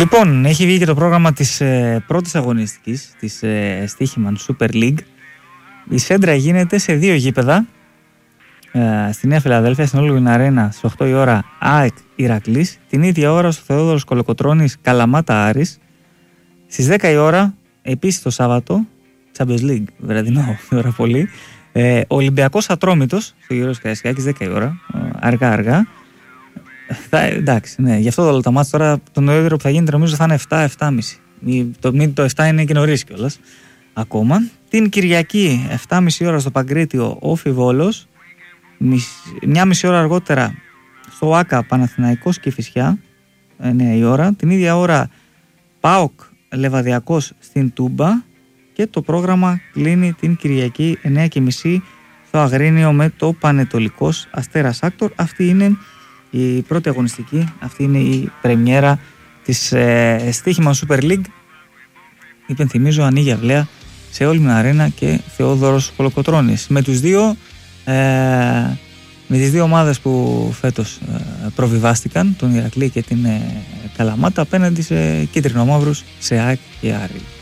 Λοιπόν, έχει βγει και το πρόγραμμα της πρώτης αγωνιστικής της Στοίχημαν Super League. Η σέντρα γίνεται σε 2 γήπεδα. Στη Νέα Φιλαδέλφια, στην Όλγουιν Αρένα, στις 8 η ώρα ΑΕΚ Ηρακλής. Την ίδια ώρα στο Θεόδωρος Κολοκοτρώνης Καλαμάτα Άρης. Στις 10 η ώρα, επίσης το Σάββατο, Champions League, βραδινό η ώρα πολύ. Ολυμπιακός Ατρόμητος, στο Γερός Καραϊσκάκης, 10 η ώρα, αργά. Εντάξει, ναι, γι' αυτό όλα τα μάτια τώρα, το νωρίτερο που θα γίνεται νομίζω θα είναι 7-7.30. Το 7 είναι και νωρίς κιόλας ακόμα. Την Κυριακή, 7.30 ώρα στο Παγκρίτιο, Όφι Βόλος. 1,5 ώρα αργότερα στο ΆΚΑ Παναθηναϊκός Κηφισιά, 9 η ώρα. Την ίδια ώρα ΠΑΟΚ Λεβαδιακός στην Τούμπα. Και το πρόγραμμα κλείνει την Κυριακή 9.30 στο Αγρίνιο με το Πανετολικός Αστέρας Άκτορ. Αυτή είναι η πρώτη αγωνιστική, αυτή είναι η πρεμιέρα της Στοίχημαν Super League. Υπενθυμίζω, ανοίγει αυλαία σε Όλγουιν Αρένα και Θεόδωρος Κολοκοτρώνης. Με τις δύο ομάδες που φέτος προβιβάστηκαν, τον Ηρακλή και την Καλαμάτα, απέναντι σε κίτρινο-μαύρους, σε ΑΕΚ και Άρη.